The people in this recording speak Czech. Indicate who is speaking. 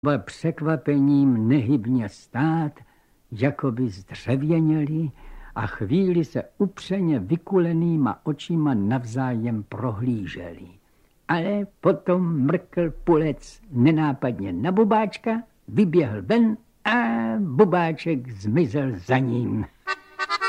Speaker 1: Byl překvapením nehybně stát, jako by zdřevěněli a chvíli se upřeně vykulenýma očima navzájem prohlíželi. Ale potom mrkl Pulec nenápadně na Bubáčka, vyběhl ven a Bubáček zmizel za ním.